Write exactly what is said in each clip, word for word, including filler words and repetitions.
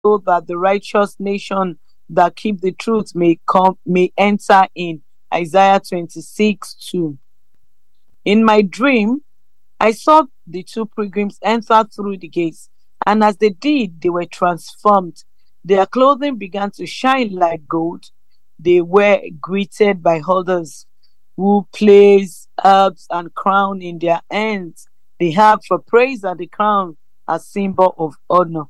so that the righteous nation that keep the truth may come may enter in. Isaiah twenty-six two. In my dream, I saw the two pilgrims enter through the gates, and as they did, they were transformed. Their clothing began to shine like gold. They were greeted by others who placed herbs and crown in their hands. The harp for praise and the crown a symbol of honor.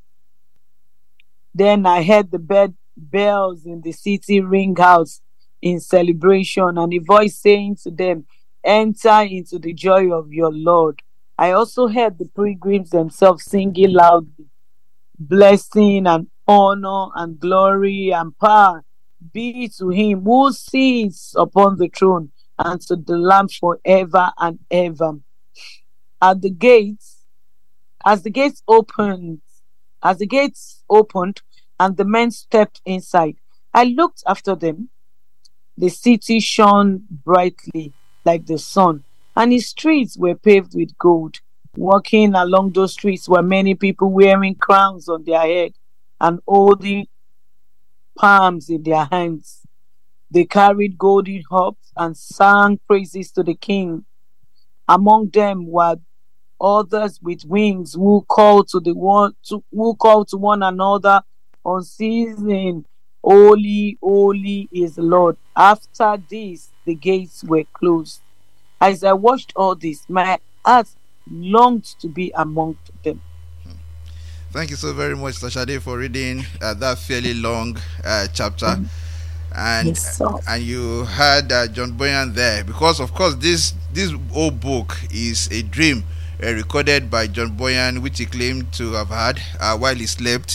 Then I heard the bed bells in the city ring out in celebration, and a voice saying to them, enter into the joy of your Lord. I also heard the pilgrims themselves singing loudly, blessing and honor and glory and power be to him who sits upon the throne and to the Lamb forever and ever. At the gates, as the gates opened, as the gates opened and the men stepped inside, I looked after them. The city shone brightly like the sun, and its streets were paved with gold. Walking along those streets were many people wearing crowns on their head and holding palms in their hands. They carried golden harps and sang praises to the king. Among them were others with wings who called to the one to, who called to one another unceasing, holy, holy is the Lord. After this, the gates were closed. As I watched all this, my heart longed to be among them. Thank you so very much, Sashade, for reading uh, that fairly long uh, chapter. And Yes, sir. and you had uh, John Bunyan there, because of course this this whole book is a dream uh, recorded by John Bunyan, which he claimed to have had uh, while he slept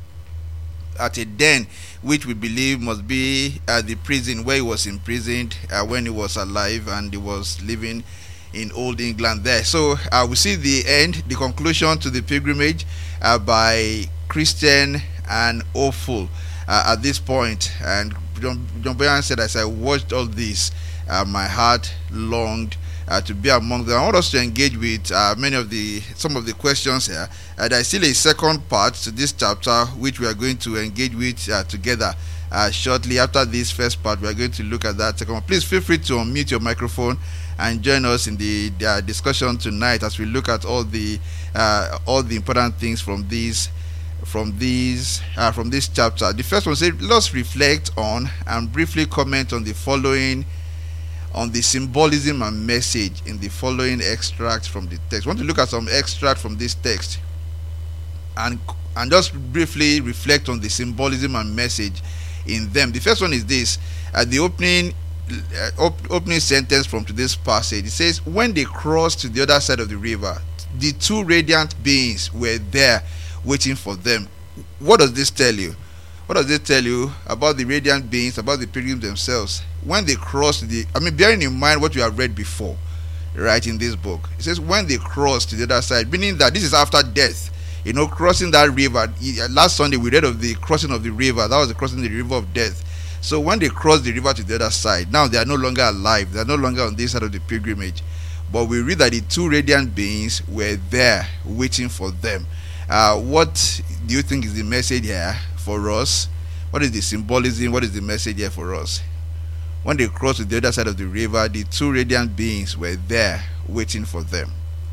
at a den, which we believe must be uh, the prison where he was imprisoned uh, when he was alive and he was living in Old England there. So uh, we see the end, the conclusion to the pilgrimage uh, by Christian and Hopeful uh, at this point. And John, John Bunyan said, as I watched all this, uh, my heart longed uh, to be among them. I want us to engage with uh, many of the some of the questions here. Uh, there is still a second part to this chapter, which we are going to engage with uh, together uh, shortly after this first part. We are going to look at that second one. Please feel free to unmute your microphone and join us in the uh, discussion tonight as we look at all the uh, all the important things from these from these uh, from this chapter. The first one says, let's reflect on and briefly comment on the following on the symbolism and message in the following extracts from the text. I want to look at some extract from this text and and just briefly reflect on the symbolism and message in them. The first one is this: at the opening uh, op- opening sentence from today's passage, it says, when they crossed to the other side of the river, the two radiant beings were there waiting for them. What does this tell you? What does it tell you about the radiant beings, about the pilgrims themselves? When they crossed the, I mean, bearing in mind what you have read before, right, in this book, it says when they crossed to the other side, meaning that this is after death. You know, crossing that river. Last Sunday we read of the crossing of the river. That was the crossing the river of death. So when they crossed the river to the other side, now they are no longer alive. They are no longer on this side of the pilgrimage. But we read that the two radiant beings were there waiting for them. Uh, what do you think is the message here for us? What is the symbolism? What is the message here for us? When they crossed to the other side of the river, the two radiant beings were there waiting for them.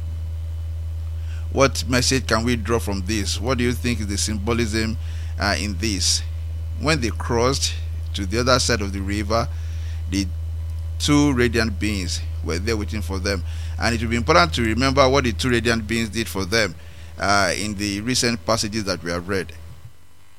What message can we draw from this? What do you think is the symbolism uh, in this? When they crossed to the other side of the river, the two radiant beings were there waiting for them. And it will be important to remember what the two radiant beings did for them uh, in the recent passages that we have read.